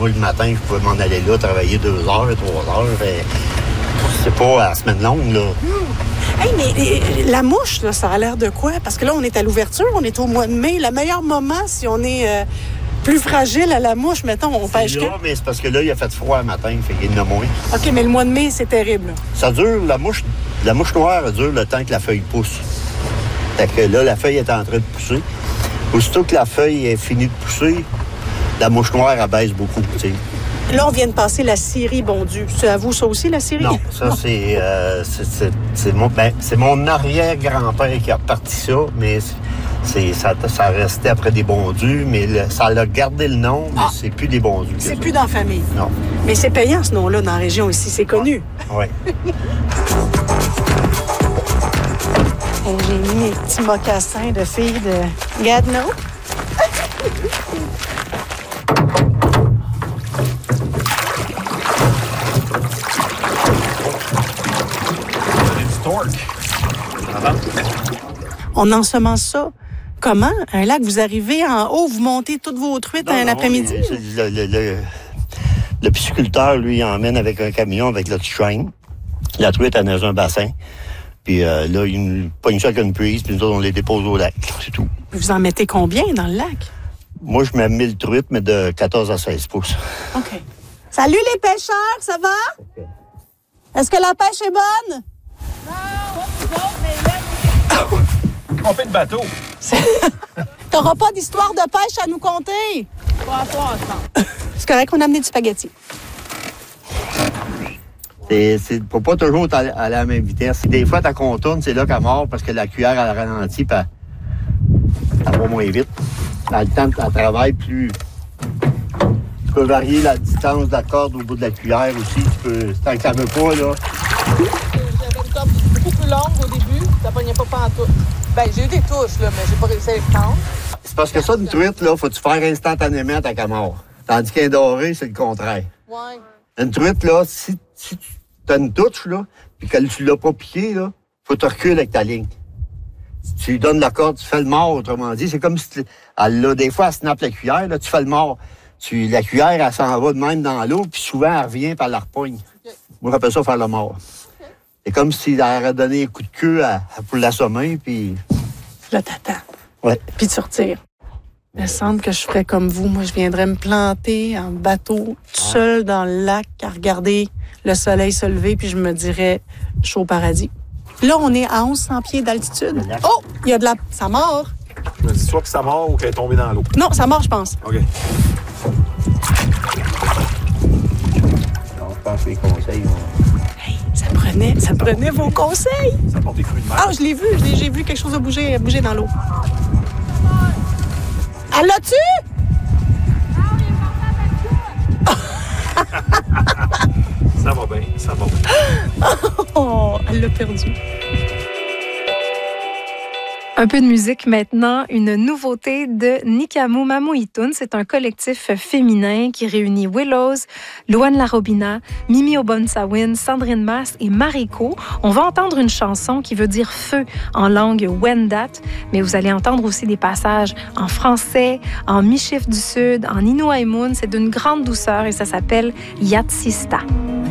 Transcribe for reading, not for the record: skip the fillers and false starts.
Moi, le matin, je pouvais m'en aller là, travailler 2 heures, 3 heures. C'est pas à la semaine longue, là. Hey, mais la mouche, là, ça a l'air de quoi? Parce que là, on est à l'ouverture, on est au mois de mai. Le meilleur moment, si on est plus fragile à la mouche, mettons, on pêche quand? Mais c'est parce que là, il a fait froid le matin, fait qu'il y en a moins. OK, mais le mois de mai, c'est terrible. Là. Ça dure, la mouche noire, elle dure le temps que la feuille pousse. Fait que là, la feuille est en train de pousser. Aussitôt que la feuille est finie de pousser, la mouche noire, elle baisse beaucoup, tu sais. Là, on vient de passer la Syrie bondue. C'est à vous, ça aussi, la Syrie? Non, ça, c'est mon arrière-grand-père qui a reparti ça, mais ça restait après des bondus, mais ça a gardé le nom, mais c'est plus des bondus. C'est plus dans la famille? Non. Mais c'est payant, ce nom-là, dans la région ici. C'est connu. Oui. J'ai mis mes petits mocassins de filles de Gatineau. On ensemence ça. Comment? Un lac, vous arrivez en haut, vous montez toutes vos truites un après-midi? Le pisciculteur, lui, il emmène avec un camion avec le train. La truite, elle est dans un bassin. Puis là, il nous pogne ça avec une prise, puis nous autres, on les dépose au lac. C'est tout. Vous en mettez combien dans le lac? Moi, je mets 1000 truites, mais de 14 à 16 pouces. OK. Salut les pêcheurs, ça va? Okay. Est-ce que la pêche est bonne? On fait de bateau. T'auras pas d'histoire de pêche à nous conter? Pas ça. C'est correct qu'on a amené du spaghetti. Faut pas toujours aller à la même vitesse. Des fois, ta contourne, c'est là qu'elle mord parce que la cuillère, elle ralentit, puis elle va moins vite. Dans le temps, elle travaille plus. Tu peux varier la distance de la corde au bout de la cuillère aussi. Tant que ça veut pas, là. J'avais une corde beaucoup plus longue au début. Ça pognait pas pantoute. Ben, j'ai eu des touches, là, mais j'ai pas réussi à les prendre. C'est parce que ça, une truite, là, faut-tu faire instantanément tant qu'elle mord. Tandis qu'un doré, c'est le contraire. Ouais. Une truite, là, si tu as une touche, là, puis que tu l'as pas piqué, là, faut te reculer avec ta ligne. Si tu lui donnes la corde, tu fais le mort, autrement dit. C'est comme si des fois, elle snappe la cuillère, là, tu fais le mort. La cuillère, elle s'en va de même dans l'eau, puis souvent, elle revient par la repogne. Okay. Moi, j'appelle ça faire le mort. Okay. C'est comme si elle aurait donné un coup de queue pour l'assommer, puis... Là, t'attends. Ouais. Puis tu retires. Il me semble que je ferais comme vous. Moi, je viendrais me planter en bateau, tout seul dans le lac, à regarder le soleil se lever, puis je me dirais, je suis au paradis. Là, on est à 1100 pieds d'altitude. Oh! Il y a de la... Ça mord. Je me dis soit que ça mord ou qu'elle est tombée dans l'eau. Non, ça mord, je pense. OK. Non, je pense que les conseils... Hey, ça prenait vos conseils. Ça porte des fruits de mer. Ah, je l'ai vu. J'ai vu quelque chose bouger dans l'eau. Elle l'a-tu? Ça va bien, ça va bien. Oh, elle l'a perdu. Un peu de musique maintenant, une nouveauté de Nikamu Mamuitun. C'est un collectif féminin qui réunit Willows, Luan Larobina, Mimi Obonsawin, Sandrine Mass et Mariko. On va entendre une chanson qui veut dire feu en langue Wendat, mais vous allez entendre aussi des passages en français, en Michif du Sud, en Inuaimun. C'est d'une grande douceur et ça s'appelle Yatsista.